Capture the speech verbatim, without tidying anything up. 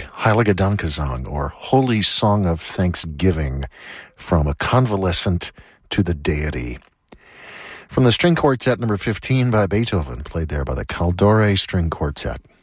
Heilige Dankesang, or Holy Song of Thanksgiving, from a convalescent to the deity. From the String Quartet number fifteen by Beethoven, played there by the Caldore String Quartet.